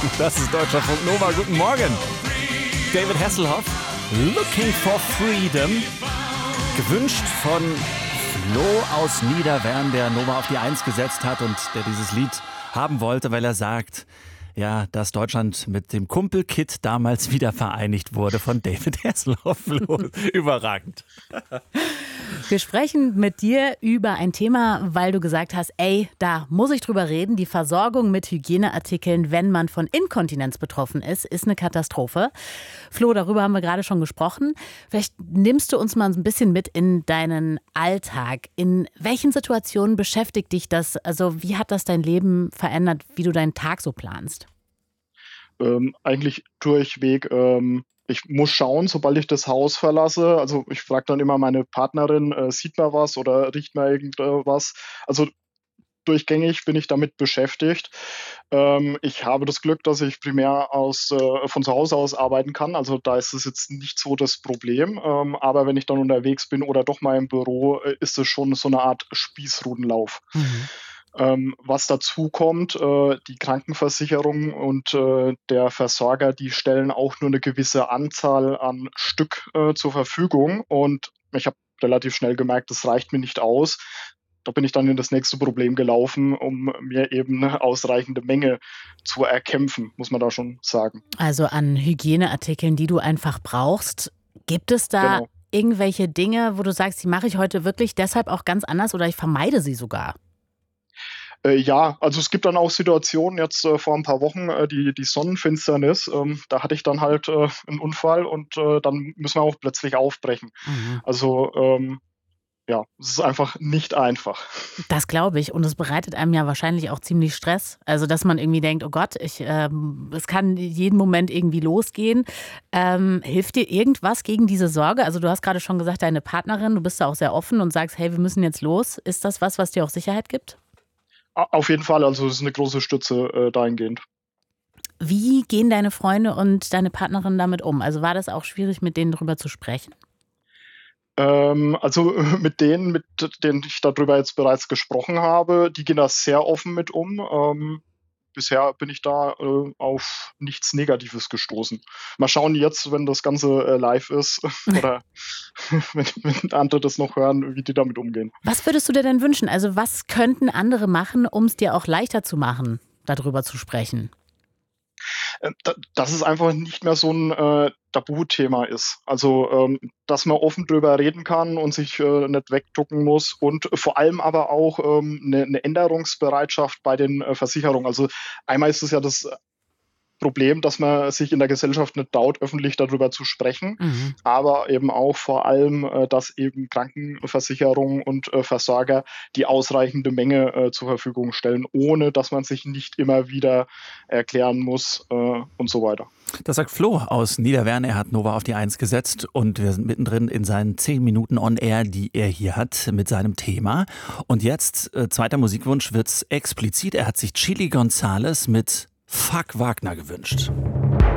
Das ist Deutschlandfunk Nova. Guten Morgen. David Hasselhoff, Looking for Freedom. Gewünscht von Flo aus Niederwern, der Nova auf die 1 gesetzt hat und der dieses Lied haben wollte, weil er sagt, ja, dass Deutschland mit dem Kumpelkit damals wieder vereinigt wurde von David Hasselhoff. Überragend. Wir sprechen mit dir über ein Thema, weil du gesagt hast, ey, da muss ich drüber reden. Die Versorgung mit Hygieneartikeln, wenn man von Inkontinenz betroffen ist eine Katastrophe. Flo, darüber haben wir gerade schon gesprochen. Vielleicht nimmst du uns mal ein bisschen mit in deinen Alltag. In welchen Situationen beschäftigt dich das? Also wie hat das dein Leben verändert, wie du deinen Tag so planst? Eigentlich durchweg. Ich muss schauen, sobald ich das Haus verlasse. Also ich frage dann immer meine Partnerin, sieht man was oder riecht man irgendwas? Also durchgängig bin ich damit beschäftigt. Ich habe das Glück, dass ich primär von zu Hause aus arbeiten kann. Also da ist es jetzt nicht so das Problem. Aber wenn ich dann unterwegs bin oder doch mal im Büro, ist es schon so eine Art Spießrutenlauf. Mhm. Was dazu kommt, die Krankenversicherung und der Versorger, die stellen auch nur eine gewisse Anzahl an Stück zur Verfügung. Und ich habe relativ schnell gemerkt, das reicht mir nicht aus. Da bin ich dann in das nächste Problem gelaufen, um mir eben eine ausreichende Menge zu erkämpfen, muss man da schon sagen. Also an Hygieneartikeln, die du einfach brauchst. Gibt es da Genau. irgendwelche Dinge, wo du sagst, die mache ich heute wirklich deshalb auch ganz anders oder ich vermeide sie sogar? Ja, also es gibt dann auch Situationen, jetzt vor ein paar Wochen, die Sonnenfinsternis, da hatte ich dann halt 'n Unfall und dann müssen wir auch plötzlich aufbrechen. Mhm. Also, ja, es ist einfach nicht einfach. Das glaube ich. Und es bereitet einem ja wahrscheinlich auch ziemlich Stress. Also, dass man irgendwie denkt, oh Gott, es kann jeden Moment irgendwie losgehen. Hilft dir irgendwas gegen diese Sorge? Also, du hast gerade schon gesagt, deine Partnerin, du bist da auch sehr offen und sagst, hey, wir müssen jetzt los. Ist das was dir auch Sicherheit gibt? Auf jeden Fall, also es ist eine große Stütze, dahingehend. Wie gehen deine Freunde und deine Partnerin damit um? Also, war das auch schwierig, mit denen drüber zu sprechen? Also mit denen ich darüber jetzt bereits gesprochen habe, die gehen da sehr offen mit um. Bisher bin ich da, auf nichts Negatives gestoßen. Mal schauen jetzt, wenn das Ganze, live ist oder wenn andere das noch hören, wie die damit umgehen. Was würdest du dir denn wünschen? Also, was könnten andere machen, um es dir auch leichter zu machen, darüber zu sprechen? Dass es einfach nicht mehr so 'n, Tabuthema ist. Also, dass man offen drüber reden kann und sich, nicht wegducken muss und vor allem aber auch, 'ne Änderungsbereitschaft bei den, Versicherungen. Also, einmal ist es ja das Problem, dass man sich in der Gesellschaft nicht traut, öffentlich darüber zu sprechen, Mhm. aber eben auch vor allem, dass eben Krankenversicherungen und, Versorger die ausreichende Menge, zur Verfügung stellen, ohne dass man sich nicht immer wieder erklären muss, und so weiter. Das sagt Flo aus Niederwern. Er hat Nova auf die 1 gesetzt und wir sind mittendrin in seinen 10 Minuten on Air, die er hier hat mit seinem Thema. Und jetzt, zweiter Musikwunsch, wird's explizit. Er hat sich Chili Gonzales mit Fuck Wagner gewünscht.